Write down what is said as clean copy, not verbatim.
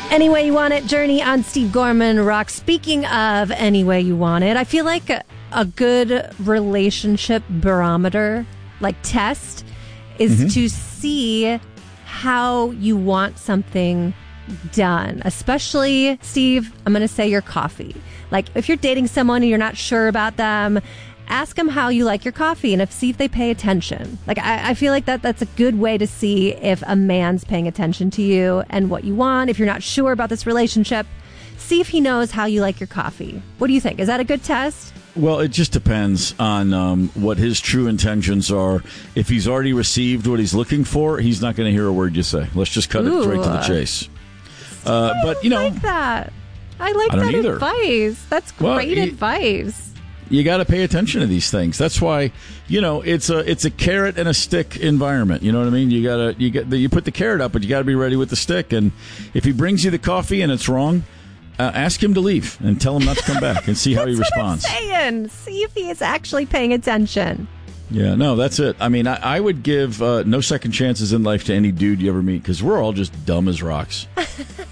Any Way You Want It, Journey on Steve Gorman Rock. Speaking of Any Way You Want It, I feel like a good relationship barometer, like test, is to see how you want something done. Especially, Steve, I'm going to say your coffee. Like, if you're dating someone and you're not sure about them, ask them how you like your coffee and see if they pay attention. Like, I feel like that's a good way to see if a man's paying attention to you and what you want. If you're not sure about this relationship, see if he knows how you like your coffee. What do you think? Is that a good test? Well, it just depends on what his true intentions are. If he's already received what he's looking for, he's not going to hear a word you say. Let's just cut it right to the chase. But, you know, like that. I like that either. Advice. That's great advice. You got to pay attention to these things. That's why, you know, it's a carrot and a stick environment. You know what I mean? You put the carrot up, but you got to be ready with the stick. And if he brings you the coffee and it's wrong, ask him to leave and tell him not to come back and see how he responds. What I'm saying. See if he is actually paying attention. Yeah, no, that's it. I mean, I would give no second chances in life to any dude you ever meet because we're all just dumb as rocks.